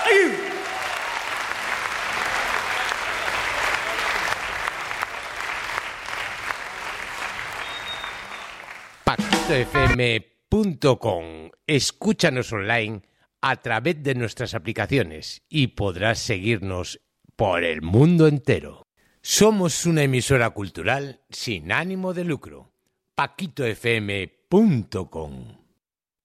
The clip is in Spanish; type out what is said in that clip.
paquitofm.com. Escúchanos online a través de nuestras aplicaciones y podrás seguirnos por el mundo entero. Somos una emisora cultural sin ánimo de lucro. paquitofm.com.